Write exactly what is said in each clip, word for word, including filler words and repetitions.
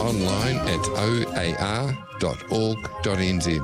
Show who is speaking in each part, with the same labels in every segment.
Speaker 1: online at o a r dot org dot n z.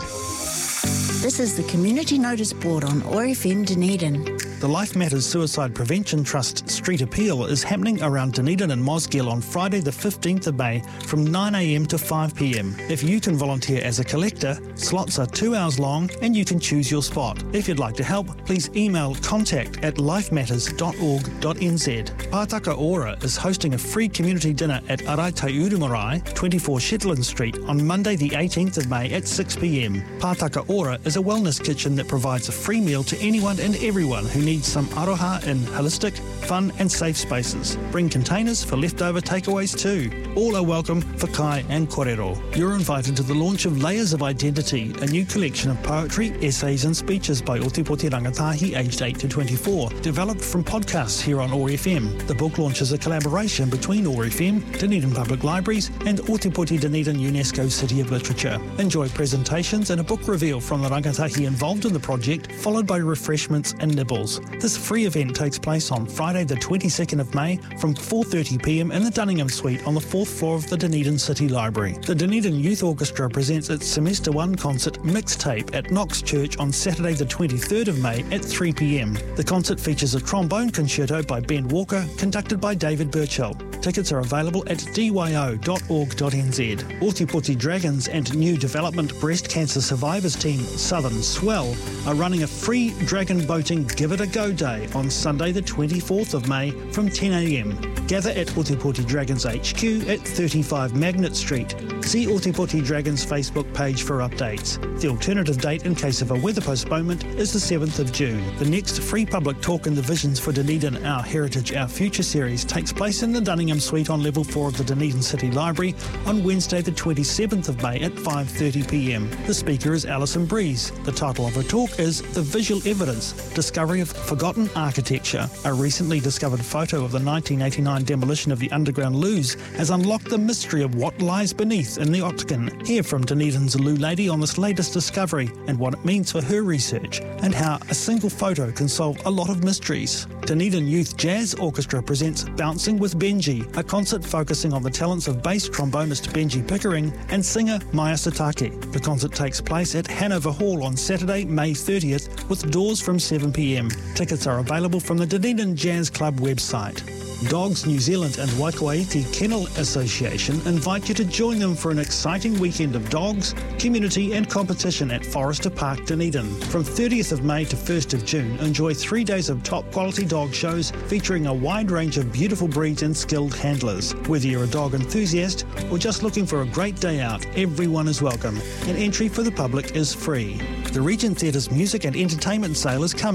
Speaker 2: This is the Community Notice Board on O R F M Dunedin.
Speaker 3: The Life Matters Suicide Prevention Trust Street Appeal is happening around Dunedin and Mosgiel on Friday the fifteenth of May from nine a m to five p m. If you can volunteer as a collector, slots are two hours long and you can choose your spot. If you'd like to help, please email contact at life matters dot org dot n z. Pātaka Ora is hosting a free community dinner at Aratai Urumarae, twenty-four Shetland Street on Monday the eighteenth of May at six p m. Pātaka Ora is a wellness kitchen that provides a free meal to anyone and everyone who needs some aroha in holistic, fun and safe spaces. Bring containers for leftover takeaways too. All are welcome for kai and korero. You're invited to the launch of Layers of Identity, a new collection of poetry, essays and speeches by Otepoti Rangatahi aged eight to twenty-four, developed from podcasts here on O R F M. The book launch is a collaboration between O R F M, Dunedin Public Libraries and Otepoti Dunedin UNESCO City of Literature. Enjoy presentations and a book reveal from the rangatahi involved in the project, followed by refreshments and nibbles. This free event takes place on Friday the twenty-second of May from four thirty p m in the Dunningham Suite on the fourth floor of the Dunedin City Library. The Dunedin Youth Orchestra presents its Semester one concert Mixtape at Knox Church on Saturday the twenty-third of May at three p m. The concert features a trombone concerto by Ben Walker, conducted by David Burchell. Tickets are available at d y o dot org dot n z. Otepoti Dragons and New Development Breast Cancer Survivors Team Southern Swell are running a free dragon boating Give It A Go Day on Sunday the twenty-fourth of May from ten a m. Gather at Otepoti Dragons H Q at thirty-five Magnet Street. See Otepoti Dragons Facebook page for updates. The alternative date in case of a weather postponement is the seventh of June. The next free public talk in the Visions for Dunedin Our Heritage, Our Future series takes place in the Dunningham Suite on level four of the Dunedin City Library on Wednesday the twenty-seventh of May at five thirty p m. The speaker is Alison Breeze. The title of her talk is The Visual Evidence, Discovery of Forgotten Architecture. A recently discovered photo of the nineteen eighty-nine demolition of the underground loos has unlocked the mystery of what lies beneath in the Octagon. Hear from Dunedin's Loo Lady on this latest discovery and what it means for her research, and how a single photo can solve a lot of mysteries. Dunedin Youth Jazz Orchestra presents Bouncing with Benji, a concert focusing on the talents of bass trombonist Benji Pickering and singer Maya Satake. The concert takes place at Hanover Hall on Saturday, May thirtieth, with doors from seven p m. Tickets are available from the Dunedin Jazz Club website. Dogs New Zealand and Waikouaiti Kennel Association invite you to join them for an exciting weekend of dogs, community and competition at Forrester Park, Dunedin. From thirtieth of May to first of June, enjoy three days of top quality dog shows featuring a wide range of beautiful breeds and skilled handlers. Whether you're a dog enthusiast or just looking for a great day out, everyone is welcome, and entry for the public is free. The Regent Theatre's music and entertainment sale is coming